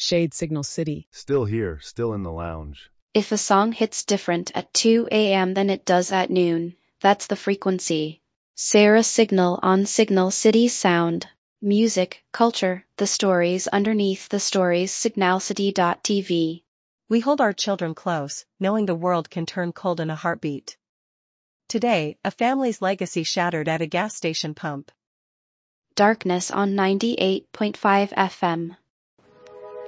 Shade Signal City. Still here, still in the lounge. If a song hits different at 2 a.m. than it does at noon, that's the frequency. Sarah Signal on Signal City Sound. Music, culture, the stories underneath the stories. Signalcity.tv. We hold our children close, knowing the world can turn cold in a heartbeat. Today, a family's legacy shattered at a gas station pump. Darkness on 98.5 FM.